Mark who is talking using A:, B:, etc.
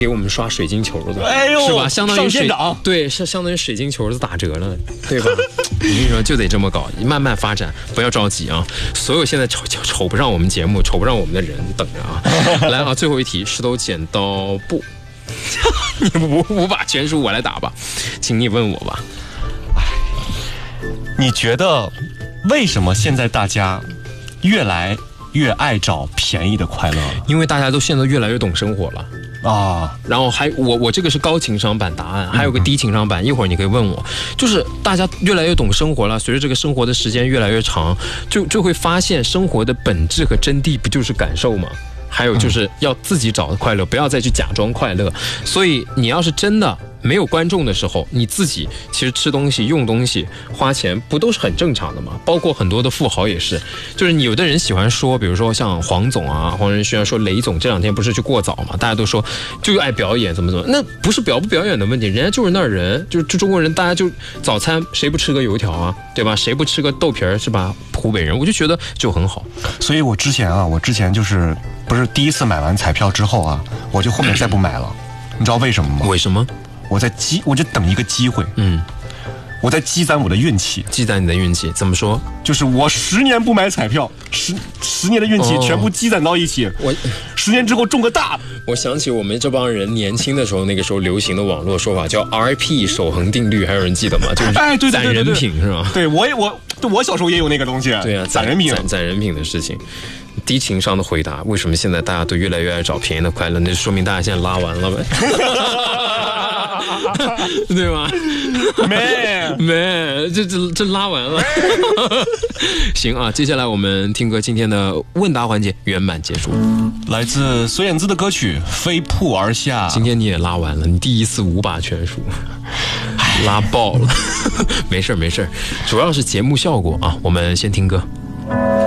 A: 给我们刷水晶球的，
B: 哎呦，
A: 是吧？相当于对，是相当于水晶球子打折了，对吧？我跟你说，就得这么搞，慢慢发展，不要着急啊！所有现在瞅不上我们节目、瞅不上我们的人，等着啊！来啊，最后一题，石头剪刀布，你五把全输，我来打吧，请你问我吧。
B: 你觉得为什么现在大家越来越爱找便宜的快乐了？
A: 因为大家都现在越来越懂生活了。然后我这个是高情商版答案，还有个低情商版，一会儿你可以问我。就是大家越来越懂生活了，随着这个生活的时间越来越长，就会发现生活的本质和真谛不就是感受吗？还有就是要自己找的快乐，不要再去假装快乐。所以你要是真的没有观众的时候，你自己其实吃东西、用东西、花钱不都是很正常的吗？包括很多的富豪也是，就是你有的人喜欢说，比如说像黄总啊、黄仁勋啊，说雷总这两天不是去过早嘛，大家都说就爱表演怎么，那不是表不表演的问题，人家就是那儿人，就中国人，大家就早餐谁不吃个油条啊，对吧？谁不吃个豆皮儿是吧？湖北人，我就觉得就很好。
B: 所以我之前就是不是第一次买完彩票之后啊，我就后面再不买了。你知道为什么吗？
A: 为什么？
B: 我就等一个机会，我在积攒我的运气。
A: 积攒你的运气怎么说？
B: 就是我10年不买彩票，10年的运气全部积攒到一起，我10年之后中个大的。
A: 我想起我们这帮人年轻的时候，那个时候流行的网络说法叫 RP 守恒定律，还有人记得吗？就是攒人品是吧？
B: 对，我小时候也有那个东西。
A: 对啊，攒人品，攒人品的事情。低情商的回答，为什么现在大家都越来越爱找便宜的快乐？那说明大家现在拉完了呗。对吧？没，这拉完了。行啊，接下来我们听歌，今天的问答环节圆满结束。
B: 来自孙燕姿的歌曲《飞瀑而下》。
A: 今天你也拉完了，你第一次5把全输，拉爆了。没事，主要是节目效果啊。我们先听歌。